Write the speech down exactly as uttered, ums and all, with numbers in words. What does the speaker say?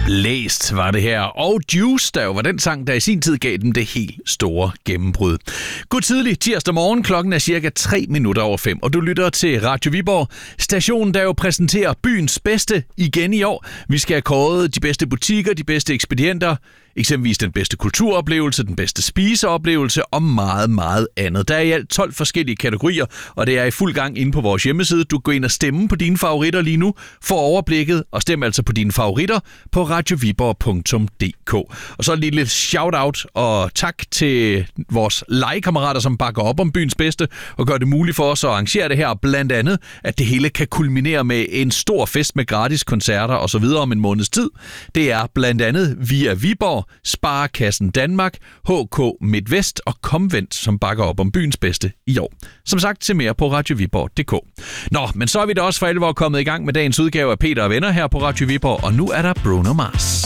Blæst var det her, og Juice, der jo var den sang, der i sin tid gav dem det helt store gennembrud. God tidlig tirsdag morgen, klokken er cirka tre minutter over fem, og du lytter til Radio Viborg, stationen, der jo præsenterer byens bedste igen i år. Vi skal have kåret de bedste butikker, de bedste ekspedienter, eksempelvis den bedste kulturoplevelse, den bedste spiseoplevelse og meget, meget andet. Der er i alt tolv forskellige kategorier, og det er i fuld gang inde på vores hjemmeside. Du går ind og stemmer på dine favoritter lige nu, får overblikket og stem altså på dine favoritter på radioviborg punktum d k. Og så et lille shout-out og tak til vores legekammerater, som bakker op om byens bedste og gør det muligt for os at arrangere det her. Blandt andet, at det hele kan kulminere med en stor fest med gratis koncerter og så videre om en måneds tid. Det er blandt andet via Viborg, Sparekassen Danmark, H K MidtVest og Komvent, som bakker op om byens bedste i år. Som sagt, se mere på radioviborg punktum d k. Nå, men så er vi da også for alvor kommet i gang med dagens udgave af Peter og Venner her på Radio Viborg, og nu er der Bruno Mars.